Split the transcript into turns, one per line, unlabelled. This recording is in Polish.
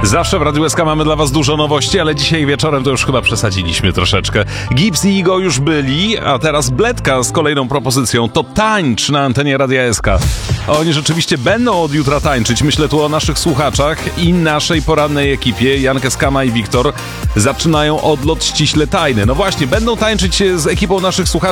Zawsze w Radiu SK mamy dla was dużo nowości, ale dzisiaj wieczorem to już chyba przesadziliśmy troszeczkę. Gibbs i Igo już byli, a teraz Bledka z kolejną propozycją. To tańcz na antenie Radia SK. Oni rzeczywiście będą od jutra tańczyć. Myślę tu o naszych słuchaczach i naszej porannej ekipie. Jankę Skama i Wiktor zaczynają odlot ściśle tajny. No właśnie, będą tańczyć z ekipą naszych słuchaczy